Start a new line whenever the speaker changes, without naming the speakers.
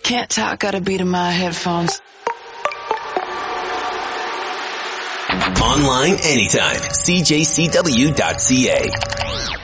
Can't talk, got a beat in my headphones.
Online anytime. CJCW.ca.